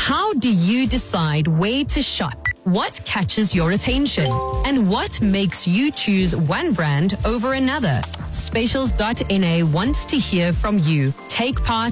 How do you decide where to shop? What catches your attention? And what makes you choose one brand over another? Specials.na wants to hear from you. Take part